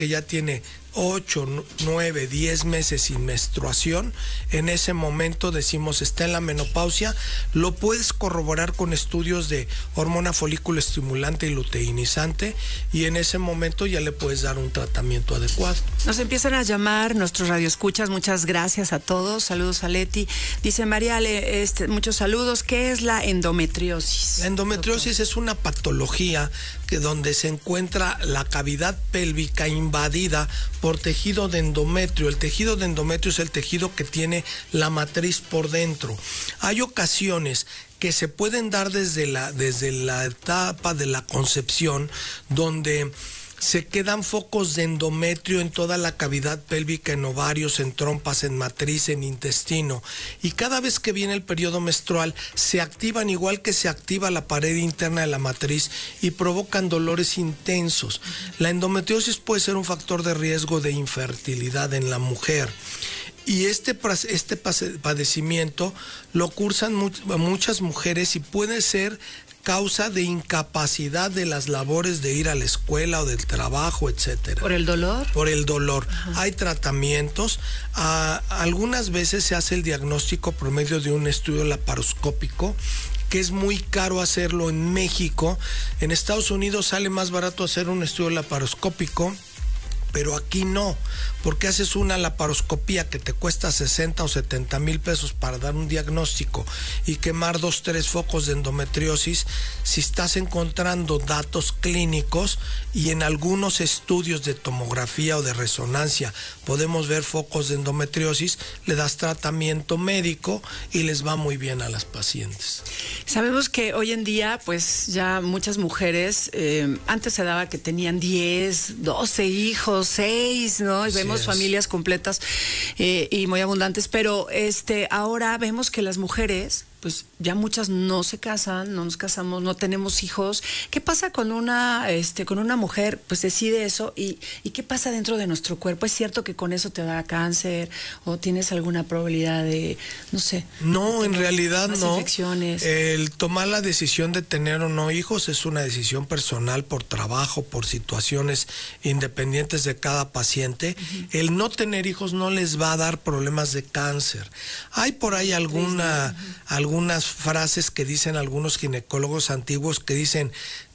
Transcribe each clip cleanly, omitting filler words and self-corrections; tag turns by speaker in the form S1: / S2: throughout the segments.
S1: que ya tiene 8, 9, 10 meses sin menstruación, en ese momento decimos está en la menopausia. Lo puedes corroborar con estudios de hormona folículo estimulante y luteinizante, y en ese momento ya le puedes dar un tratamiento adecuado.
S2: Nos empiezan a llamar nuestros radioescuchas, muchas gracias a todos, saludos a Leti. Dice María, muchos saludos. ¿Qué es la endometriosis?
S1: La endometriosis es una patología donde se encuentra la cavidad pélvica invadida por tejido de endometrio. El tejido de endometrio es el tejido que tiene la matriz por dentro. Hay ocasiones que se pueden dar desde la etapa de la concepción, donde se quedan focos de endometrio en toda la cavidad pélvica, en ovarios, en trompas, en matriz, en intestino. Y cada vez que viene el periodo menstrual, se activan igual que se activa la pared interna de la matriz y provocan dolores intensos. La endometriosis puede ser un factor de riesgo de infertilidad en la mujer. Y este padecimiento lo cursan muchas mujeres y puede ser causa de incapacidad de las labores de ir a la escuela o del trabajo, etcétera.
S2: ¿Por el dolor?
S1: Por el dolor.
S2: Ajá.
S1: Hay tratamientos. Algunas veces se hace el diagnóstico por medio de un estudio laparoscópico, que es muy caro hacerlo en México. En Estados Unidos sale más barato hacer un estudio laparoscópico, pero aquí no, porque haces una laparoscopía que te cuesta 60 o 70 mil pesos para dar un diagnóstico y quemar 2, 3 focos de endometriosis. Si estás encontrando datos clínicos y en algunos estudios de tomografía o de resonancia podemos ver focos de endometriosis, le das tratamiento médico y les va muy bien a las pacientes.
S2: Sabemos que hoy en día, pues ya muchas mujeres, antes se daba que tenían 10, 12 hijos, 6, ¿no? Y vemos familias completas y muy abundantes, pero ahora vemos que las mujeres, pues ya muchas no se casan, no nos casamos, no tenemos hijos. ¿Qué pasa con una mujer? Pues decide eso y ¿qué pasa dentro de nuestro cuerpo? ¿Es cierto que con eso te da cáncer o tienes alguna probabilidad de, no sé?
S1: No, en realidad no.
S2: Infecciones.
S1: El tomar la decisión de tener o no hijos es una decisión personal por trabajo, por situaciones independientes de cada paciente. Uh-huh. El no tener hijos no les va a dar problemas de cáncer. Hay por ahí algunas frases que dicen algunos ginecólogos antiguos que dicen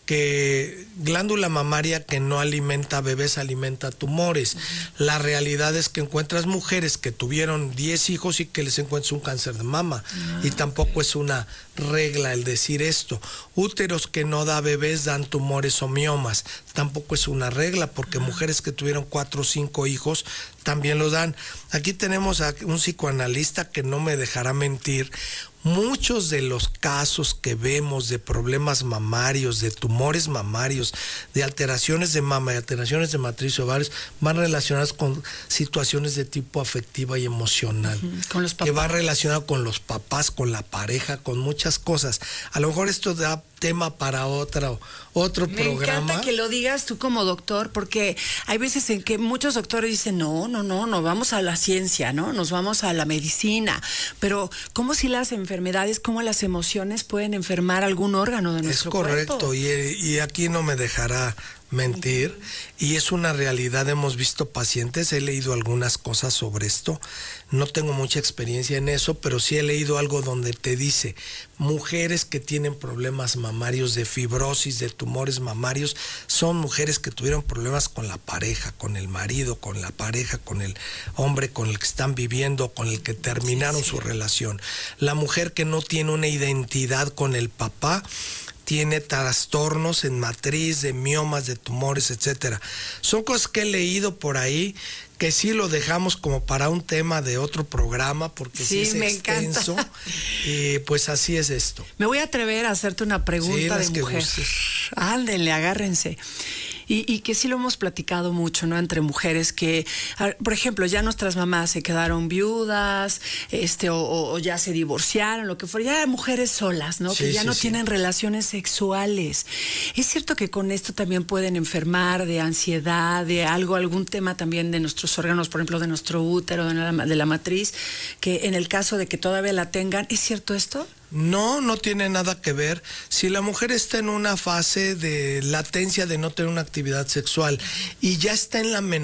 S1: que glándula mamaria que no alimenta bebés alimenta tumores. Uh-huh. La realidad es que encuentras mujeres que tuvieron 10 hijos y que les encuentras un cáncer de mama. Uh-huh. Y tampoco es una regla el decir esto. Úteros que no da bebés dan tumores o miomas. Tampoco es una regla, porque mujeres que tuvieron 4 o 5 hijos también lo dan. Aquí tenemos a un psicoanalista que no me dejará mentir. Muchos de los casos que vemos de problemas mamarios, de tumores mamarios, de alteraciones de mama y alteraciones de matriz y ovarios van relacionadas con situaciones de tipo afectiva y emocional.
S2: Uh-huh. Con los papás.
S1: Que va relacionado con los papás, con la pareja, con muchas cosas. A lo mejor esto da tema para otro programa.
S2: Me encanta que lo digas tú como doctor, porque hay veces en que muchos doctores dicen, no, vamos a la ciencia, ¿no? Nos vamos a la medicina. Pero, ¿cómo si las enfermedades, cómo las emociones pueden enfermar algún órgano de nuestro cuerpo?
S1: Es correcto, y aquí no me dejará mentir, y es una realidad. Hemos visto pacientes, he leído algunas cosas sobre esto, no tengo mucha experiencia en eso, pero sí he leído algo donde te dice, mujeres que tienen problemas mamarios de fibrosis, de tumores mamarios, son mujeres que tuvieron problemas con la pareja, con el marido, con la pareja, con el hombre con el que están viviendo, con el que terminaron su relación. La mujer que no tiene una identidad con el papá, tiene trastornos en matriz, de miomas, de tumores, etcétera. Son cosas que he leído por ahí, que sí lo dejamos como para un tema de otro programa, porque sí es extenso. Encanta. Y pues así es esto.
S2: Me voy a atrever a hacerte una pregunta de mujer. Ándenle, agárrense. Y que sí lo hemos platicado mucho, ¿no? Entre mujeres que, por ejemplo, ya nuestras mamás se quedaron viudas, o ya se divorciaron, lo que fuera, ya mujeres solas, ¿no? Que ya no tienen relaciones sexuales. ¿Es cierto que con esto también pueden enfermar de ansiedad, de algún tema también de nuestros órganos, por ejemplo, de nuestro útero, de la matriz, que en el caso de que todavía la tengan, ¿es cierto esto?
S1: No tiene nada que ver. Si la mujer está en una fase de latencia de no tener una actividad sexual y ya está en la menopausia,